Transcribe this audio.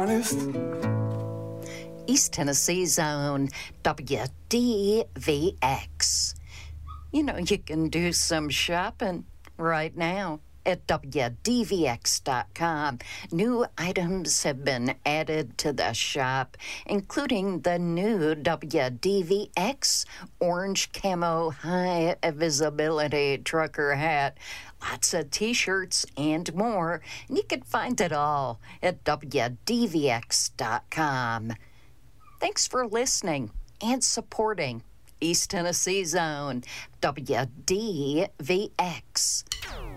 Honest? East Tennessee's own WDVX. You know, you can do some shopping right now at WDVX.com. New items have been added to the shop, including the new WDVX orange camo high visibility trucker hat, lots of t-shirts, and more. And you can find it all at WDVX.com. Thanks for listening and supporting East Tennessee's own WDVX.